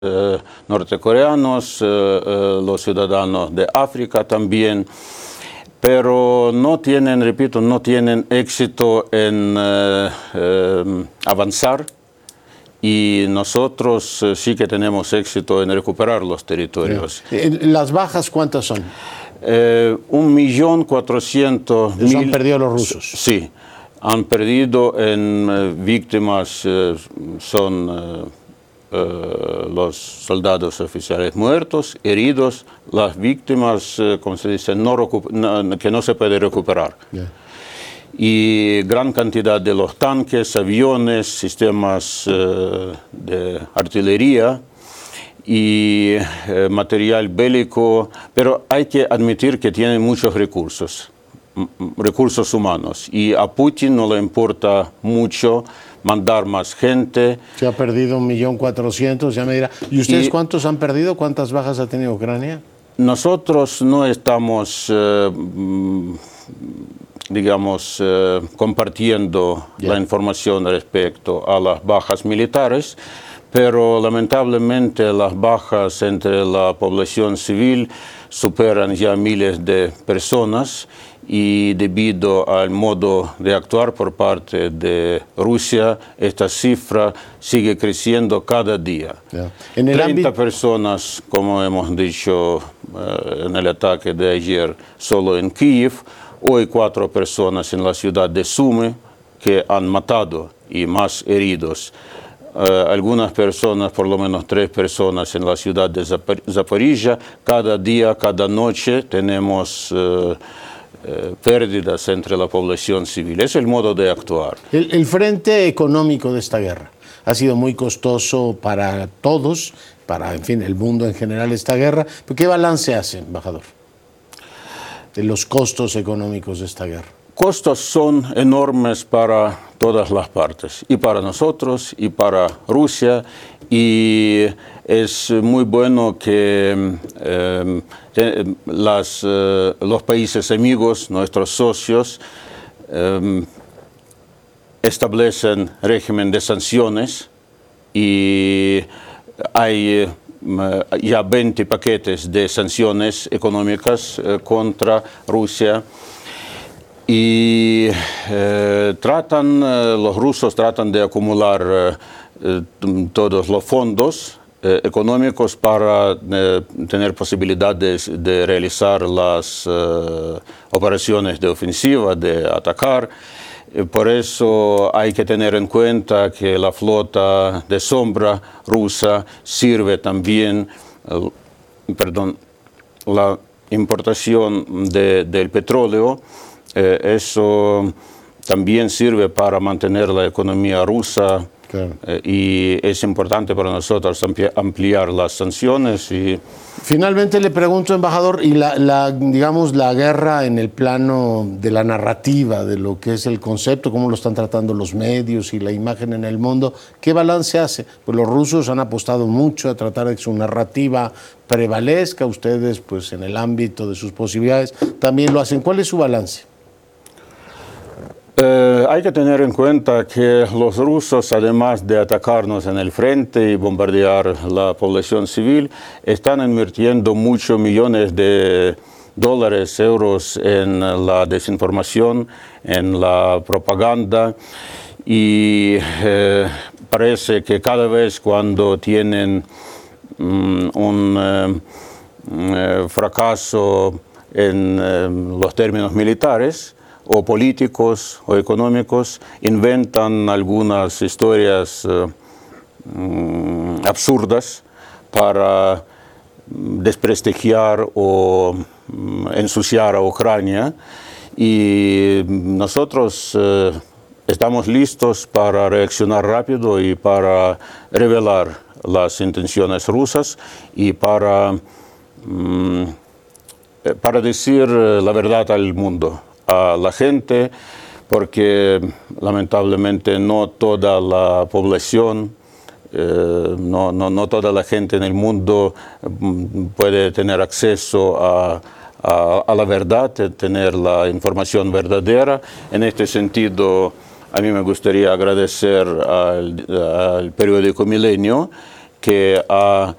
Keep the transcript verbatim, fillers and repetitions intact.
eh, nortecoreanos, eh, eh, los ciudadanos de África también, pero no tienen, repito, no tienen éxito en eh, eh, avanzar, y nosotros eh, sí que tenemos éxito en recuperar los territorios. ¿Las bajas cuántas son? Eh, un millón cuatrocientos mil. Han perdido los rusos. Sí, han perdido en eh, víctimas, eh, son eh, eh, los soldados oficiales muertos, heridos, las víctimas, eh, como se dice, no no, que no se puede recuperar. Yeah. Y gran cantidad de los tanques, aviones, sistemas eh, de artillería y eh, material bélico, pero hay que admitir que tienen muchos recursos, recursos humanos, y a Putin no le importa mucho mandar más gente. Se ha perdido un millón cuatrocientos, ya me dirá. ¿Y ustedes y, cuántos han perdido? ¿Cuántas bajas ha tenido Ucrania? Nosotros no estamos, eh, digamos, eh, compartiendo yeah. la información respecto a las bajas militares, pero lamentablemente las bajas entre la población civil superan ya miles de personas, y debido al modo de actuar por parte de Rusia, esta cifra sigue creciendo cada día. Yeah. En el treinta ámbito... personas, como hemos dicho uh, en el ataque de ayer, solo en Kiev, hoy cuatro personas en la ciudad de Sumy que han matado y más heridos. Uh, algunas personas, por lo menos tres personas en la ciudad de Zapor Zaporizhia. Cada día, cada noche tenemos uh, uh, pérdidas entre la población civil. Es el modo de actuar. El, el frente económico de esta guerra ha sido muy costoso para todos, para, en fin, el mundo en general, esta guerra. ¿Qué balance hace, embajador, de los costos económicos de esta guerra? Costos son enormes para todas las partes, y para nosotros, y para Rusia, y es muy bueno que eh, las, eh, los países amigos, nuestros socios, eh, establecen régimen de sanciones, y hay eh, ya veinte paquetes de sanciones económicas eh, contra Rusia. Y eh, tratan, eh, los rusos tratan de acumular eh, todos los fondos eh, económicos para eh, tener posibilidades de realizar las eh, operaciones de ofensiva, de atacar. Eh, por eso hay que tener en cuenta que la flota de sombra rusa sirve también, eh, perdón, la importación de, del petróleo. Eh, eso también sirve para mantener la economía rusa, claro. eh, y es importante para nosotros ampliar las sanciones. Y finalmente le pregunto, embajador, y la, la, digamos, la guerra en el plano de la narrativa, de lo que es el concepto, cómo lo están tratando los medios y la imagen en el mundo, ¿qué balance hace? Pues los rusos han apostado mucho a tratar de que su narrativa prevalezca, ustedes, pues en el ámbito de sus posibilidades, también lo hacen. ¿Cuál es su balance? Eh, hay que tener en cuenta que los rusos, además de atacarnos en el frente y bombardear la población civil, están invirtiendo muchos millones de dólares, euros en la desinformación, en la propaganda, y eh, parece que cada vez cuando tienen um, un eh, eh, fracaso en eh, los términos militares, o políticos o económicos, inventan algunas historias eh, mm, absurdas para desprestigiar o mm, ensuciar a Ucrania, y nosotros eh, estamos listos para reaccionar rápido y para revelar las intenciones rusas y para, mm, para decir la verdad al mundo, a la gente, porque lamentablemente no toda la población, eh, no, no, no toda la gente en el mundo puede tener acceso a, a, a la verdad, tener la información verdadera. En este sentido, a mí me gustaría agradecer al, al periódico Milenio, que ha